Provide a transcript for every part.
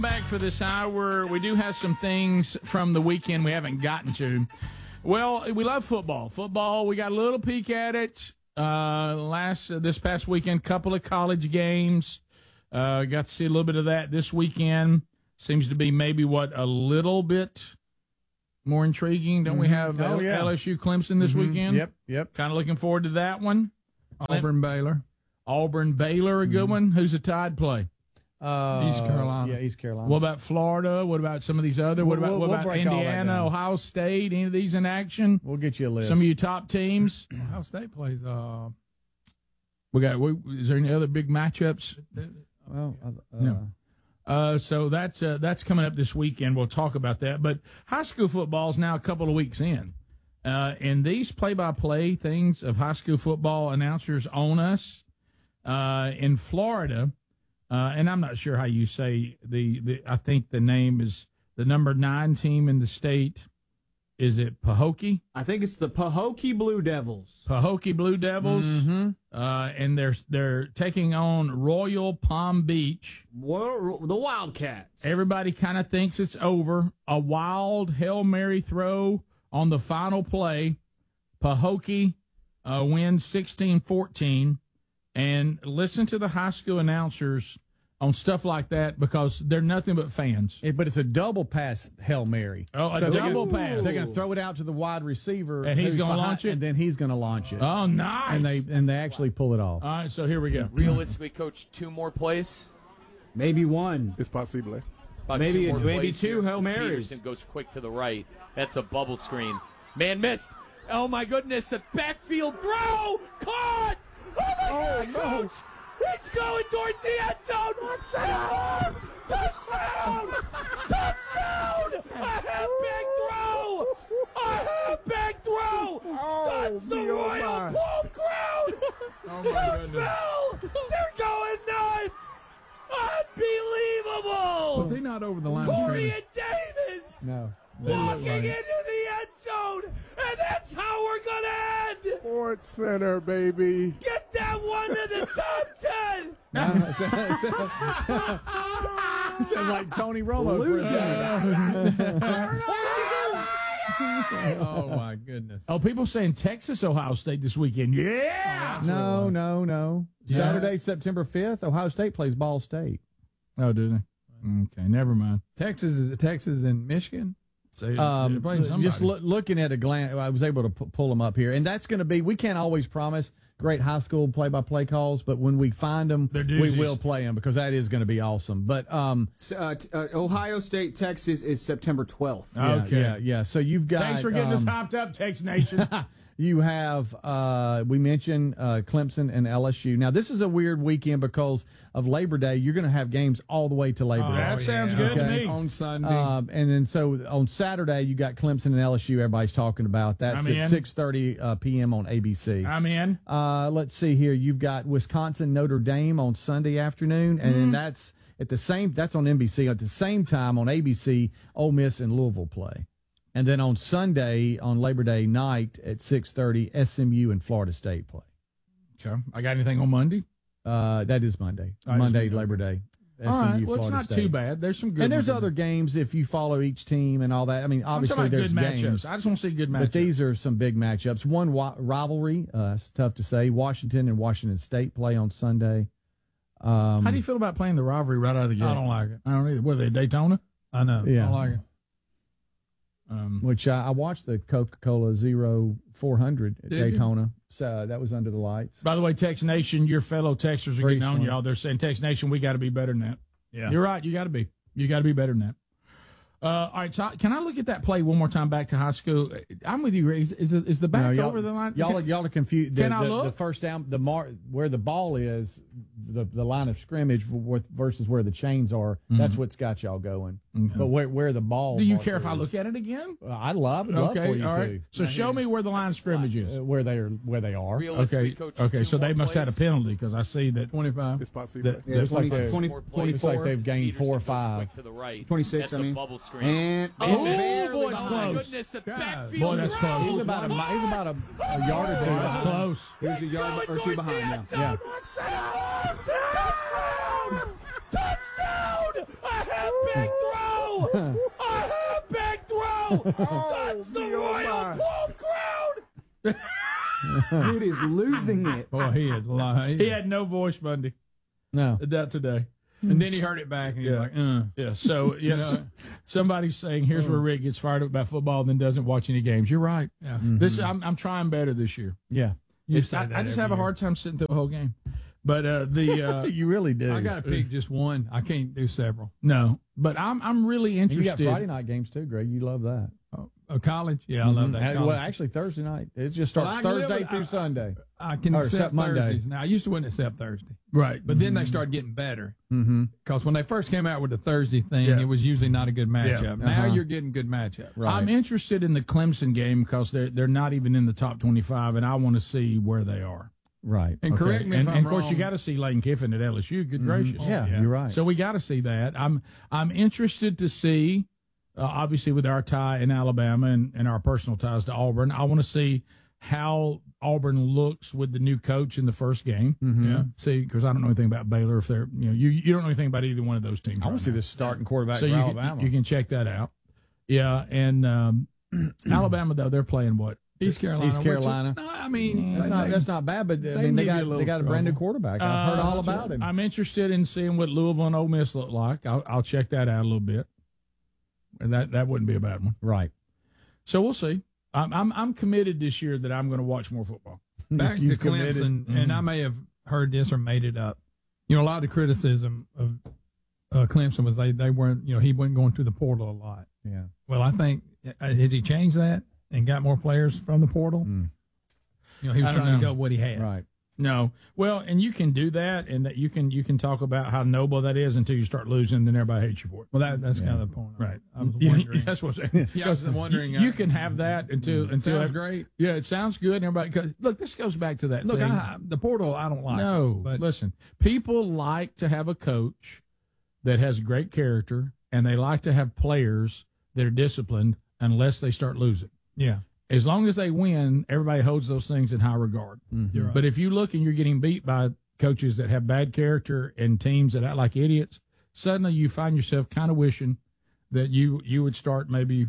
Back for this hour, we do have some things from the weekend we haven't gotten to. Well, we love football. Football, we got a little peek at it this past weekend. Couple of college games. Got to see a little bit of that this weekend. Seems to be maybe a little bit more intriguing. Don't we have LSU Clemson this weekend? Yep. Kind of looking forward to that one. Auburn Baylor, a good one. Who's the Tide play? East Carolina. Yeah, East Carolina. What about Florida? What about some of these other? What about Indiana, Ohio State? Any of these in action? We'll get you a list. Some of your top teams. Ohio State plays. Is there any other big matchups? So that's coming up this weekend. We'll talk about that. But high school football is now a couple of weeks in, and these play-by-play things of high school football announcers own us in Florida. And I'm not sure how you say I think the name is the number 9 team in the state. Is it Pahokee? I think it's the Pahokee Blue Devils. Pahokee Blue Devils. Mm-hmm. And they're taking on Royal Palm Beach. The Wildcats. Everybody kind of thinks it's over. A wild Hail Mary throw on the final play. Pahokee wins 16-14. And listen to the high school announcers on stuff like that because they're nothing but fans. But it's a double pass Hail Mary. Oh, double pass. They're going to throw it out to the wide receiver. And he's going to launch it? And then he's going to launch it. Oh, nice. And they actually pull it off. All right, so here we go. Realistically, Coach, 2 more plays? Maybe 1. It's possible. Maybe 2 Hail Marys. Peterson goes quick to the right. That's a bubble screen. Man missed. Oh, my goodness. A backfield throw. Caught. Oh, my God, Coach. He's going towards the end zone. Touchdown. Touchdown. A half-back throw. Stuns the Royal Palm crowd. Huntsville. They're going nuts. Unbelievable. Was he not over the line? Corey and Davis. No. Walking into the end zone, and that's how we're going to end. Sports Center, baby. Get that one to the top 10. Sounds like Tony Romo for a second. Oh my goodness! Oh, people saying Texas, Ohio State this weekend. Yeah. No. Saturday, September 5th, Ohio State plays Ball State. Oh, do they? Okay, never mind. Texas and Michigan. Just looking at a glance, I was able to pull them up here, and that's going to be. We can't always promise great high school play-by-play calls, but when we find them, we will play them because that is going to be awesome. But Ohio State, Texas is September 12th. Yeah. So you've got. Thanks for getting us hopped up, Tex Nation. You have, we mentioned Clemson and LSU. Now, this is a weird weekend because of Labor Day. You're going to have games all the way to Labor Day. That sounds good to me. On Sunday. And then so on Saturday, you got Clemson and LSU. Everybody's talking about that. That's at 6:30 p.m. on ABC. I'm in. Let's see here. You've got Wisconsin, Notre Dame on Sunday afternoon. And then that's on NBC. At the same time on ABC, Ole Miss and Louisville play. And then on Sunday, on Labor Day night at 6:30, SMU and Florida State play. Okay. I got anything on Monday? That is Monday. Labor Day. SMU, all right. Well, Florida it's not State. too bad. There's some good. And there's other games if you follow each team and all that. I mean, obviously there's good games. matchups. I just want to see good matchups. But these are some big matchups. One rivalry. It's tough to say. Washington and Washington State play on Sunday. How do you feel about playing the rivalry right out of the gate? I don't like it. I don't either. Were they Daytona? I know. Yeah. I don't like it. Which I watched the Coca-Cola Zero 400 at Daytona. So that was under the lights. By the way, Tex Nation, your fellow Texers are getting on y'all. They're saying, Tex Nation, we got to be better than that. Yeah. You're right. You got to be. You got to be better than that. All right, so can I look at that play one more time back to high school? I'm with you, Ray. Is the back over the line? Y'all are confused. Can I look? The first down, where the ball is, the line of scrimmage versus where the chains are. That's what's got y'all going. Mm-hmm. But where the ball? Do you care if I look at it again? I'd love for you to. So show me where the line of scrimmage is. Where they are. Okay. Okay. So they must have had a penalty because I see that 25. It's possible. Looks like 24. Looks like they've gained 4 or 5. To the right. 26. That's a bubble screen. And boy, it's Oh, my close. goodness, a God. backfield Boy, that's throw. close. He's about a yard or two. That's close. He's a yard or two behind now. Touchdown! A halfback throw! A halfback throw! Stuns the me, oh Royal my. home crowd! Dude is losing it. Boy, he is lying. He had no voice Monday. No. That today. And then he heard it back, and he's like, Yeah. So somebody's saying here's where Rick gets fired up about football, and then doesn't watch any games. You're right. Yeah. This I'm trying better this year. Yeah. You say I that just every have a year. hard time sitting through the whole game. But the You really do. I got to pick just one. I can't do several. no. But I'm really And you got interested. Friday night games too, Greg. You love that. College? Yeah, I love that. Well, college. actually Thursday night. It just starts Well, I can live Thursday with- through Sunday. I can or accept Monday. Thursdays now. I used to wouldn't accept Thursday. Right. But then they started getting better. Mm-hmm. Because when they first came out with the Thursday thing, Yeah. it was usually not a good matchup. Now Uh-huh. you're getting good matchup. Right. I'm interested in the Clemson game because they're not even in the top 25, and I want to see where they are. Right. And correct me if And, I'm and of course, wrong. you got to see Lane Kiffin at LSU. Good gracious. Yeah, yeah. you're right. So we got to see that. I'm interested to see, obviously, with our tie in Alabama and our personal ties to Auburn. I want to see how Auburn looks with the new coach in the first game. Yeah, see, because I don't know anything about Baylor. If they're you don't know anything about either one of those teams. I want to see now. this starting quarterback So for you Alabama. can, you can check that out. Yeah, and Alabama though they're playing what? East Carolina. East Carolina. No, I mean, that's not bad, but I they mean they give you a little got a brand new trouble. quarterback. I've heard all about him. I'm interested in seeing what Louisville and Ole Miss look like. I'll check that out a little bit, and that wouldn't be a bad one. Right. So we'll see. I'm committed this year that I'm going to watch more football. back to You've committed. Clemson, and I may have heard this or made it up. You know, a lot of the criticism of Clemson was they weren't, he wasn't going through the portal a lot. Yeah. Well, I think, has he changed that and got more players from the portal? He was I don't trying to know. go what he had. Right. No, well, and you can do that, and that you can talk about how noble that is until you start losing, then everybody hates you for it. Well, that's kind of the point. Right. I was wondering. That's what I'm saying. Yeah, I was wondering. You can have that until sounds great. Yeah, it sounds good. And everybody, 'cause, look, this goes back to that. Look, thing. the portal, I don't like. No, but listen, people like to have a coach that has great character, and they like to have players that are disciplined unless they start losing. yeah, As long as they win, everybody holds those things in high regard. you're right. But if you look and you're getting beat by coaches that have bad character and teams that act like idiots, suddenly you find yourself kind of wishing that you would start maybe,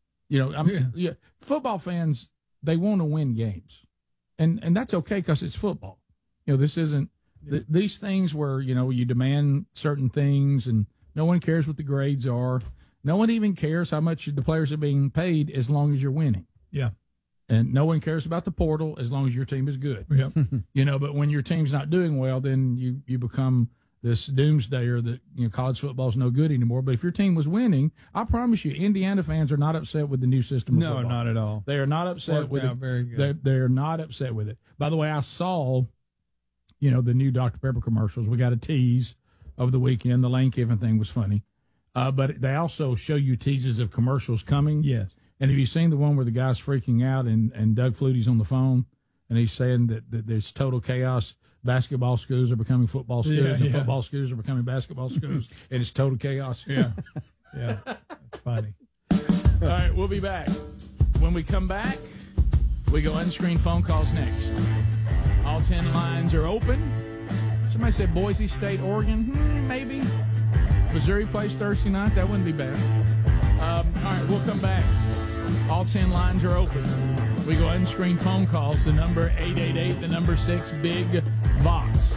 football fans, they want to win games. And that's okay because it's football. This isn't these things where, you demand certain things and no one cares what the grades are. No one even cares how much the players are being paid as long as you're winning. yeah, And no one cares about the portal as long as your team is good. yeah. But when your team's not doing well, then you become this doomsdayer that, college football's no good anymore. But if your team was winning, I promise you, Indiana fans are not upset with the new system of No, football. not at all. They are not upset Worked with out it. very good. They're not upset with it. By the way, I saw, the new Dr. Pepper commercials. We got a tease over the weekend. The Lane Kiffin thing was funny. But they also show you teases of commercials coming. Yes. And have you seen the one where the guy's freaking out and Doug Flutie's on the phone and he's saying that there's total chaos? Basketball schools are becoming football schools and football schools are becoming basketball schools and it's total chaos. Yeah, yeah. That's funny. All right, we'll be back. When we come back, we go unscreened phone calls next. All 10 lines are open. Somebody said Boise State, Oregon. Maybe. Missouri plays Thursday night. That wouldn't be bad. All right, we'll come back. All 10 lines are open. We go unscreened phone calls. The number 888, the number 6, Big Box.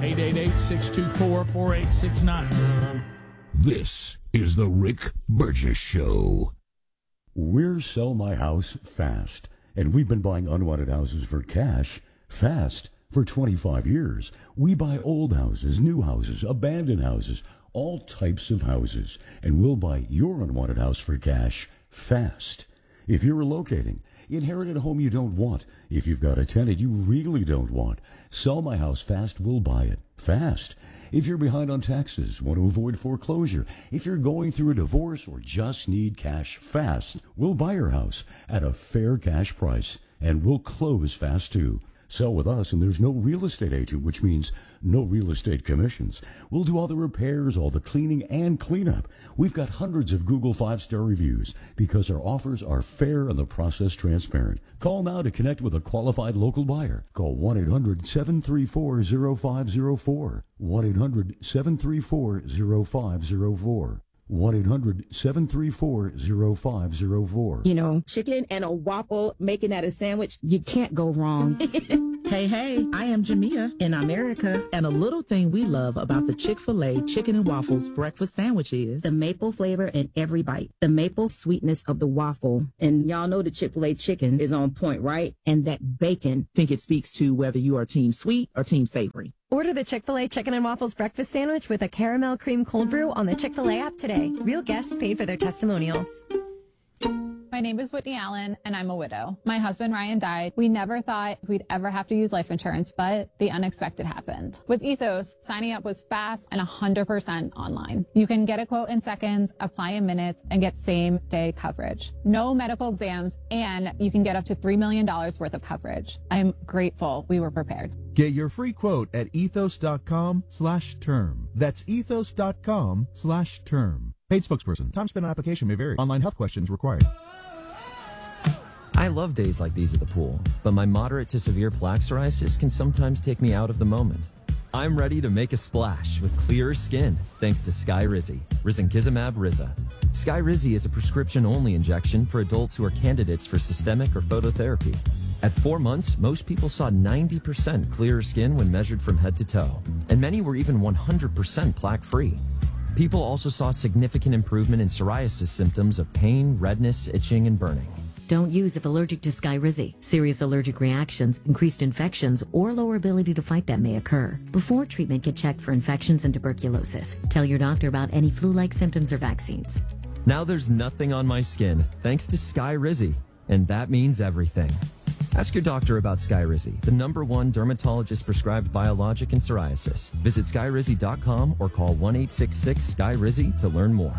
888-624-4869. This is the Rick Burgess Show. We're Sell My House Fast, and we've been buying unwanted houses for cash fast for 25 years. We buy old houses, new houses, abandoned houses, all types of houses, and we'll buy your unwanted house for cash fast. If you're relocating, inherited a home you don't want, if you've got a tenant you really don't want, Sell My House Fast will buy it fast. If you're behind on taxes, want to avoid foreclosure, if you're going through a divorce or just need cash fast, we'll buy your house at a fair cash price, and we'll close fast too. Sell with us, and there's no real estate agent, which means no real estate commissions. We'll do all the repairs, all the cleaning, and cleanup. We've got hundreds of Google 5-star reviews because our offers are fair and the process transparent. Call now to connect with a qualified local buyer. Call 1-800-734-0504. 1-800-734-0504. 1-800-734-0504. You know, chicken and a waffle, making that a sandwich, you can't go wrong. Hey, I am Jamia in America, and a little thing we love about the Chick-fil-A Chicken and Waffles breakfast sandwich is the maple flavor in every bite, the maple sweetness of the waffle. And y'all know the Chick-fil-A chicken is on point, right? And that bacon. think it speaks to whether you are team sweet or team savory. Order the Chick-fil-A Chicken and Waffles breakfast sandwich with a caramel cream cold brew on the Chick-fil-A app today. Real guests paid for their testimonials. My name is Whitney Allen, and I'm a widow. My husband, Ryan, died. We never thought we'd ever have to use life insurance, but the unexpected happened. With Ethos, signing up was fast and 100% online. You can get a quote in seconds, apply in minutes, and get same-day coverage. No medical exams, and you can get up to $3 million worth of coverage. I'm grateful we were prepared. Get your free quote at ethos.com/term. That's ethos.com/term. Paid spokesperson. Time spent on application may vary. Online health questions required. I love days like these at the pool, but my moderate to severe plaque psoriasis can sometimes take me out of the moment. I'm ready to make a splash with clearer skin thanks to Skyrizi, risankizumab Riza. Skyrizi is a prescription-only injection for adults who are candidates for systemic or phototherapy. At 4 months, most people saw 90% clearer skin when measured from head to toe, and many were even 100% plaque-free. People also saw significant improvement in psoriasis symptoms of pain, redness, itching, and burning. Don't use if allergic to Skyrizi. Serious allergic reactions, increased infections, or lower ability to fight them may occur. Before treatment, get checked for infections and tuberculosis. Tell your doctor about any flu-like symptoms or vaccines. Now there's nothing on my skin thanks to Skyrizi, and that means everything. Ask your doctor about Skyrizi, the #1 dermatologist-prescribed biologic in psoriasis. Visit Skyrizi.com or call 1-866-SKYRIZI to learn more.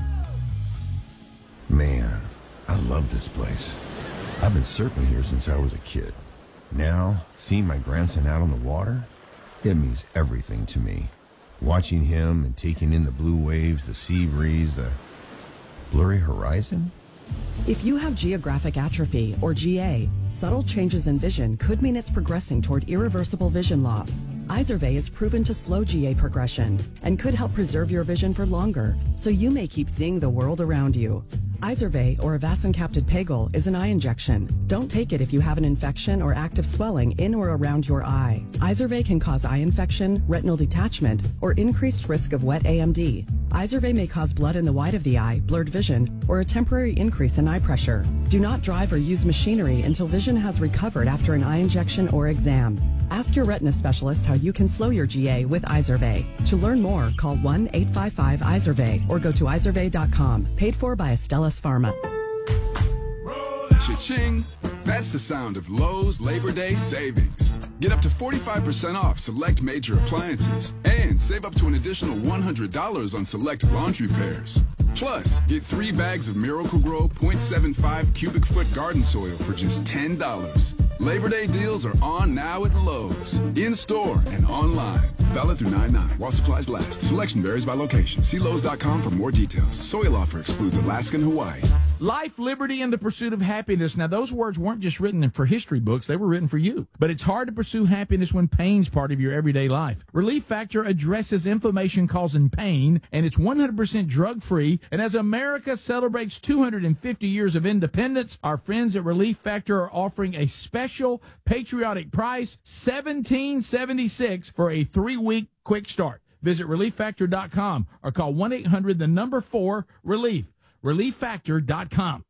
Man, I love this place. I've been surfing here since I was a kid. Now, seeing my grandson out on the water, it means everything to me. Watching him and taking in the blue waves, the sea breeze, the blurry horizon. If you have geographic atrophy, or GA, subtle changes in vision could mean it's progressing toward irreversible vision loss. Izervay is proven to slow GA progression and could help preserve your vision for longer, so you may keep seeing the world around you. Izervay, or avacincaptad pegol, is an eye injection. Don't take it if you have an infection or active swelling in or around your eye. Izervay can cause eye infection, retinal detachment, or increased risk of wet AMD. Izervay may cause blood in the white of the eye, blurred vision, or a temporary increase in eye pressure. Do not drive or use machinery until vision has recovered after an eye injection or exam. Ask your retina specialist how you can slow your GA with Izervay. To learn more, call 1-855-IZERVAY or go to izervay.com. Paid for by Astellas Pharma. Cha-ching! That's the sound of Lowe's Labor Day savings. Get up to 45% off select major appliances and save up to an additional $100 on select laundry pairs. Plus, get 3 bags of Miracle-Gro 0.75 cubic foot garden soil for just $10. Labor Day deals are on now at Lowe's, in-store and online. Valid through 9/9 while supplies last. Selection varies by location. See Lowe's.com for more details. Soil offer excludes Alaska and Hawaii. Life, liberty, and the pursuit of happiness. Now, those words weren't just written for history books. They were written for you. But it's hard to pursue happiness when pain's part of your everyday life. Relief Factor addresses inflammation causing pain, and it's 100% drug-free. And as America celebrates 250 years of independence, our friends at Relief Factor are offering a special patriotic price, $17.76 for a 3-week quick start. Visit ReliefFactor.com or call 1-800-4-RELIEF. ReliefFactor.com.